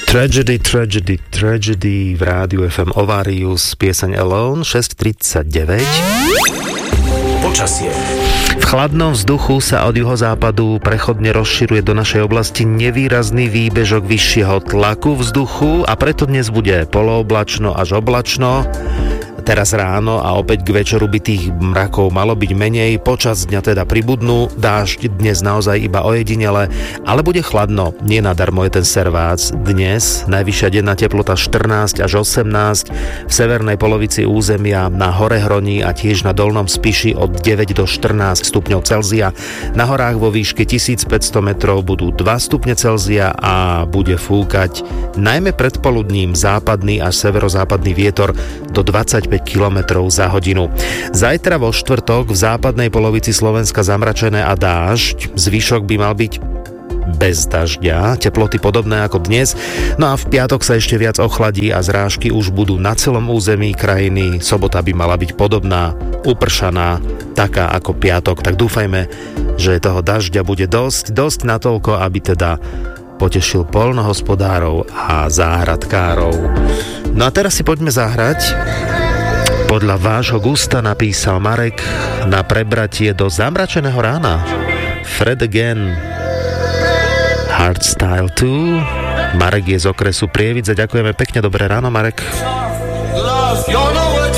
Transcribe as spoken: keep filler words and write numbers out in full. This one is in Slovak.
Tragedy, tragedy, tragedy v rádiu ef em Ovarius, pieseň Alone, šesť tridsaťdeväť. Počasie. V chladnom vzduchu sa od juhozápadu prechodne rozširuje do našej oblasti nevýrazný výbežok vyššieho tlaku vzduchu a preto dnes bude polooblačno až oblačno. Teraz ráno a opäť k večeru by tých mrakov malo byť menej, počas dňa teda pribudnú, dážď dnes naozaj iba ojedinele, ale bude chladno, nie nadarmo je ten servác. Dnes najvyššia denná teplota štrnásť až osemnásť, v severnej polovici územia na Horehroní a tiež na Dolnom Spiši od deväť do štrnásť stupňov Celzia. Na horách vo výške tisícpäťsto metrov budú dva stupne Celzia a bude fúkať najmä predpoludním západný až severozápadný vietor do dvadsaťpäť kilometrov za hodinu. Zajtra vo štvrtok v západnej polovici Slovenska zamračené a dážď, zvyšok by mal byť bez dažďa, teploty podobné ako dnes, no a v piatok sa ešte viac ochladí a zrážky už budú na celom území krajiny. Sobota by mala byť podobná, upršaná, taká ako piatok, tak dúfajme, že toho dažďa bude dosť, dosť natoľko, aby teda potešil poľnohospodárov a záhradkárov. No a teraz si poďme zahrať. Podľa vášho gusta napísal Marek na prebratie do zamračeného rána. Fred again. Hardstyle two. Marek je z okresu Prievidze. Ďakujeme pekne. Dobré ráno, Marek. Love,